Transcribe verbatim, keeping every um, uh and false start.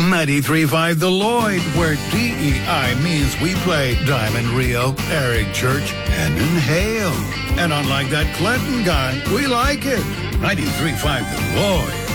ninety-three point five The Lloyd, where D E I means we play Diamond Rio, Eric Church, and Inhale. And unlike that Clinton guy, we like it. ninety-three point five The Lloyd.